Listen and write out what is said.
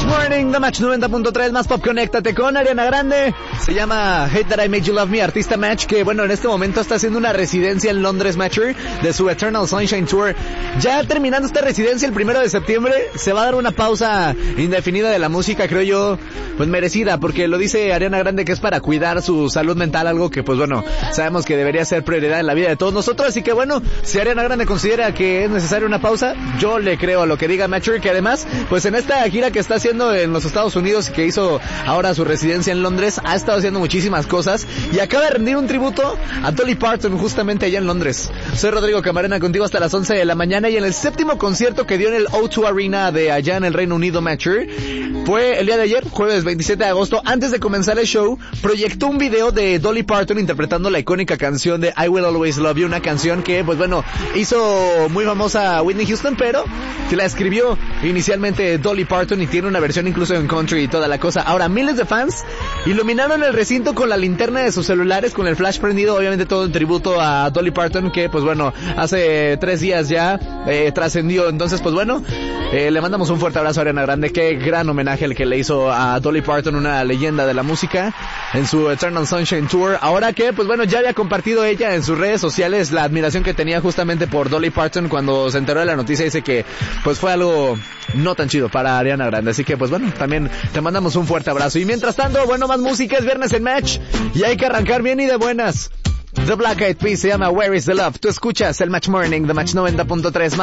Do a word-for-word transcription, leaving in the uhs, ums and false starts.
Morning, The Match noventa punto tres, más pop, conéctate con Ariana Grande. Se llama Hate That I Made You Love Me, artista Match, que bueno, en este momento está haciendo una residencia en Londres, Matcher, de su Eternal Sunshine Tour. Ya terminando esta residencia el primero de septiembre, se va a dar una pausa indefinida de la música, creo yo, pues merecida, porque lo dice Ariana Grande que es para cuidar su salud mental, algo que pues bueno, sabemos que debería ser prioridad en la vida de todos nosotros, así que bueno, si Ariana Grande considera que es necesaria una pausa, yo le creo a lo que diga Matcher, que además, pues en esta gira que está haciendo en los Estados Unidos y que hizo ahora su residencia en Londres, ha estado haciendo muchísimas cosas y acaba de rendir un tributo a Dolly Parton justamente allá en Londres. Soy Rodrigo Camarena, contigo hasta las once de la mañana, y en el séptimo concierto que dio en el O dos Arena de allá en el Reino Unido, Matcher, fue el día de ayer, jueves veintisiete de agosto, antes de comenzar el show, proyectó un video de Dolly Parton interpretando la icónica canción de I Will Always Love You, una canción que, pues bueno, hizo muy famosa Whitney Houston, pero que la escribió inicialmente Dolly Parton y tiene una versión incluso en country y toda la cosa. Ahora, miles de fans iluminaron el recinto con la linterna de sus celulares, con el flash prendido, obviamente todo en tributo a Dolly Parton, que pues bueno, hace tres días ya eh, trascendió. Entonces pues bueno, eh, le mandamos un fuerte abrazo a Ariana Grande. Qué gran homenaje el que le hizo a Dolly Parton, una leyenda de la música, en su Eternal Sunshine Tour. Ahora que pues bueno, ya había compartido ella en sus redes sociales la admiración que tenía justamente por Dolly Parton cuando se enteró de la noticia. Dice que pues fue algo no tan chido para Ariana Grande, así que pues bueno, también te mandamos un fuerte abrazo. Y mientras tanto, bueno, más música, es viernes en Match y hay que arrancar bien y de buenas. The Black Eyed Peas se llama Where is the Love. Tú escuchas el Match Morning, The Match noventa punto tres.